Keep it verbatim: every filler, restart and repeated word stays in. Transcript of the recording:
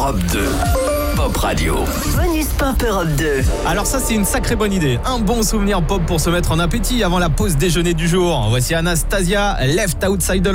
Europe deux. Pop Radio. Bonus Pop Europe deux. Alors ça, c'est une sacrée bonne idée. Un bon souvenir pop pour se mettre en appétit avant la pause déjeuner du jour. Voici Anastasia, Left Outside the